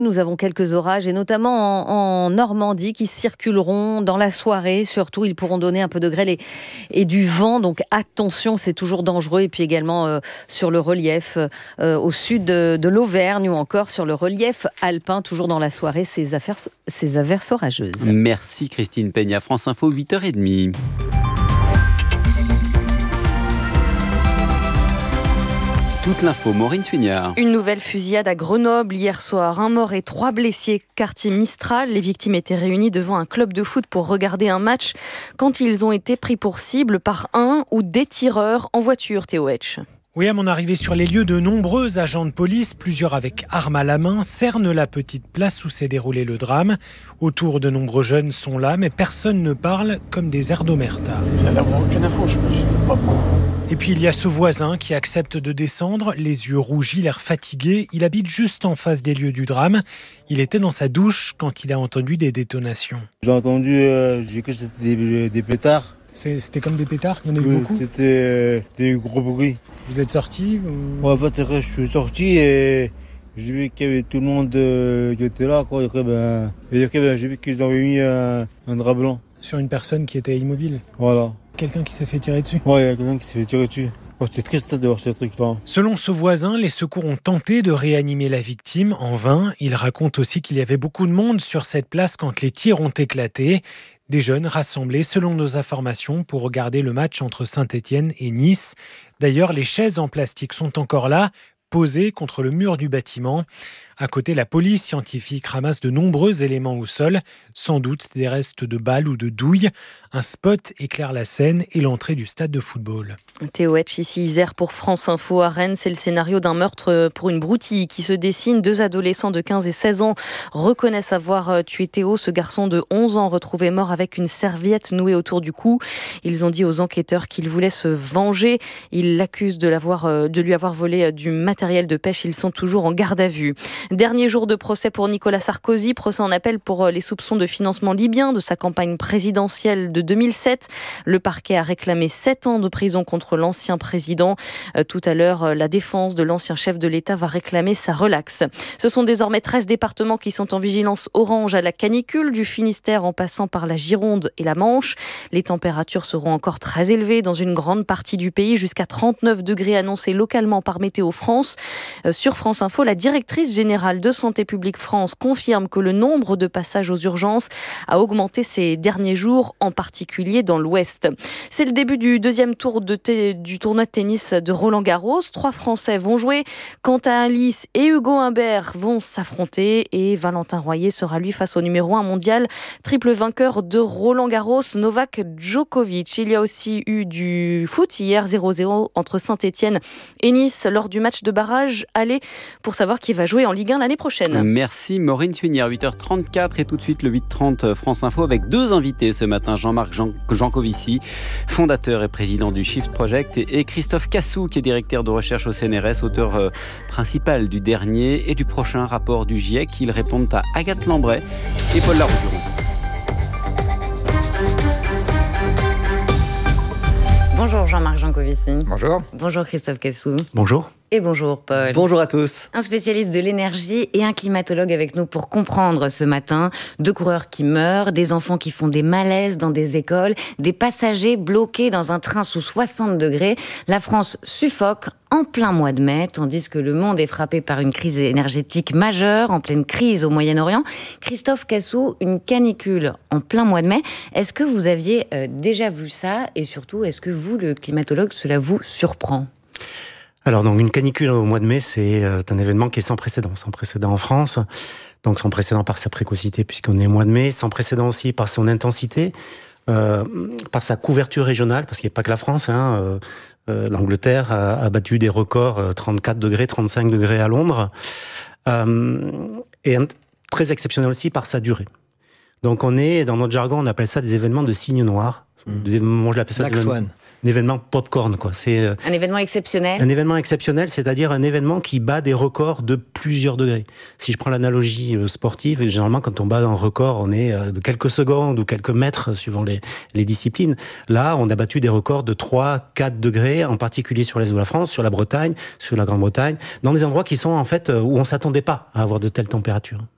Nous avons quelques orages et notamment en Normandie qui circuleront dans la soirée. Surtout, ils pourront donner un peu de grêle et du vent. Donc attention, c'est toujours dangereux. Et puis également sur le relief au sud de l'Auvergne ou encore sur le relief alpin, toujours dans la soirée, ces averses orageuses. Merci Christine Peña. France Info, 8h30. Toute l'info, Maureen Suignard. Une nouvelle fusillade à Grenoble hier soir. Un mort et 3 blessés, quartier Mistral. Les victimes étaient réunies devant un club de foot pour regarder un match quand ils ont été pris pour cible par un ou des tireurs en voiture, Théo Hetch. Oui, à mon arrivée sur les lieux, de nombreux agents de police, plusieurs avec armes à la main, cernent la petite place où s'est déroulé le drame. Autour, de nombreux jeunes sont là, mais personne ne parle, comme des airs d'omerta. Vous n'allez avoir aucune info, je ne pas. Et puis il y a ce voisin qui accepte de descendre, les yeux rougis, l'air fatigué. Il habite juste en face des lieux du drame. Il était dans sa douche quand il a entendu des détonations. J'ai entendu, j'ai cru que c'était des pétards. C'était comme des pétards, il y en a eu beaucoup. C'était des gros bruits. Vous êtes sorti En fait, je suis sorti et j'ai vu qu'il y avait tout le monde qui était là. Quoi. Et après, j'ai vu qu'ils avaient mis un drap blanc. Sur une personne qui était immobile. Voilà. Quelqu'un qui s'est fait tirer dessus. Ouais, il y a quelqu'un qui s'est fait tirer dessus. C'est triste de voir ce truc-là. Selon ce voisin, les secours ont tenté de réanimer la victime en vain. Il raconte aussi qu'il y avait beaucoup de monde sur cette place quand les tirs ont éclaté. Des jeunes rassemblés, selon nos informations, pour regarder le match entre Saint-Étienne et Nice. D'ailleurs, les chaises en plastique sont encore là, posées contre le mur du bâtiment. À côté, la police scientifique ramasse de nombreux éléments au sol, sans doute des restes de balles ou de douilles. Un spot éclaire la scène et l'entrée du stade de football. Théo Hetch, ici Isère pour France Info à Rennes. C'est le scénario d'un meurtre pour une broutille qui se dessine. 2 adolescents de 15 et 16 ans reconnaissent avoir tué Théo, ce garçon de 11 ans retrouvé mort avec une serviette nouée autour du cou. Ils ont dit aux enquêteurs qu'il voulait se venger. Ils l'accusent de lui avoir volé du matériel de pêche. Ils sont toujours en garde à vue. Dernier jour de procès pour Nicolas Sarkozy, procès en appel pour les soupçons de financement libyen de sa campagne présidentielle de 2007. Le parquet a réclamé 7 ans de prison contre l'ancien président. Tout à l'heure, la défense de l'ancien chef de l'État va réclamer sa relaxe. Ce sont désormais 13 départements qui sont en vigilance orange à la canicule, du Finistère en passant par la Gironde et la Manche. Les températures seront encore très élevées dans une grande partie du pays, jusqu'à 39 degrés annoncés localement par Météo France. Sur France Info, la directrice générale de Santé publique France confirme que le nombre de passages aux urgences a augmenté ces derniers jours, en particulier dans l'Ouest. C'est le début du deuxième tour du tournoi de tennis de Roland-Garros. 3 Français vont jouer. Quentin Alice et Hugo Humbert vont s'affronter et Valentin Royer sera lui face au numéro 1 mondial, triple vainqueur de Roland-Garros, Novak Djokovic. Il y a aussi eu du foot hier, 0-0 entre Saint-Étienne et Nice lors du match de barrage aller pour savoir qui va jouer en Ligue 1 l'année prochaine. Merci Maureen Suignard, 8h34 et tout de suite le 8h30 France Info avec 2 invités ce matin, Jean-Marc Jancovici, fondateur et président du Shift Project, et Christophe Cassou qui est directeur de recherche au CNRS, auteur principal du dernier et du prochain rapport du GIEC. Ils répondent à Agathe Lambray et Paul Larouduron. Bonjour Jean-Marc Jancovici. Bonjour. Bonjour Christophe Cassou. Bonjour. Et bonjour Paul. Bonjour à tous. Un spécialiste de l'énergie et un climatologue avec nous pour comprendre ce matin. 2 coureurs qui meurent, des enfants qui font des malaises dans des écoles, des passagers bloqués dans un train sous 60 degrés. La France suffoque en plein mois de mai, tandis que le monde est frappé par une crise énergétique majeure, en pleine crise au Moyen-Orient. Christophe Cassou, une canicule en plein mois de mai. Est-ce que vous aviez déjà vu ça? Et surtout, est-ce que vous, le climatologue, cela vous surprend? Alors, donc, une canicule au mois de mai, c'est un événement qui est sans précédent en France. Donc, sans précédent par sa précocité, puisqu'on est au mois de mai, sans précédent aussi par son intensité, par sa couverture régionale, parce qu'il n'y a pas que la France, l'Angleterre a battu des records, 34 degrés, 35 degrés à Londres, et très exceptionnel aussi par sa durée. Donc, on est, dans notre jargon, on appelle ça des événements de signes noirs. Moi, je l'appelle ça un événement popcorn, quoi. C'est un événement exceptionnel. Un événement exceptionnel, c'est-à-dire un événement qui bat des records de plusieurs degrés. Si je prends l'analogie sportive, généralement, quand on bat un record, on est de quelques secondes ou quelques mètres, suivant les disciplines. Là, on a battu des records de 3-4 degrés, en particulier sur l'est de la France, sur la Bretagne, sur la Grande-Bretagne, dans des endroits qui sont, en fait, où on s'attendait pas à avoir de telles températures.